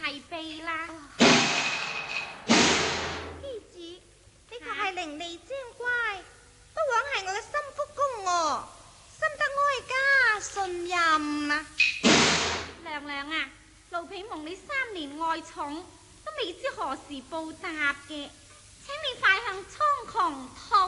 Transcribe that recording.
提備啦。 妃子，呢個係伶俐精乖，不枉係我嘅心腹公我，深得哀家信任啊！ 娘娘啊，奴婢蒙你3年愛寵，都未知何時報答嘅，請你快向蒼穹